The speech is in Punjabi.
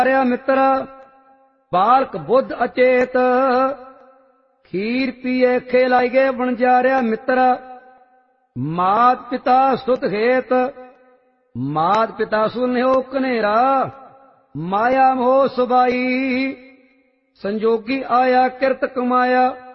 ਰਿਆ ਮਿੱਤਰ ਬਾਲਕ ਬੁੱਧ ਅਚੇਤ ਖੀਰ ਪੀਏ ਖੇਲਾਈਏ ਵਣਜਾਰਿਆ ਮਿੱਤਰ ਮਾਤ ਪਿਤਾ ਸੁਤ ਹੇਤ ਮਾਤ ਪਿਤਾ ਸੁਨਿਓ ਕਨੇਰਾ ਮਾਇਆ ਮੋਹ ਸੁਬਾਈ ਸੰਜੋਗੀ ਆਇਆ ਕਿਰਤ ਕਮਾਇਆ